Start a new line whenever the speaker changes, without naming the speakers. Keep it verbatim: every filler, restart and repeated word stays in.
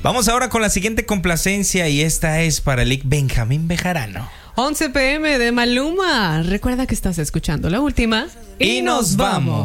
Vamos ahora con la siguiente complacencia y esta es para el Benjamín Bejarano.
once p m de Maluma. Recuerda que estás escuchando La Última
y, y nos vamos.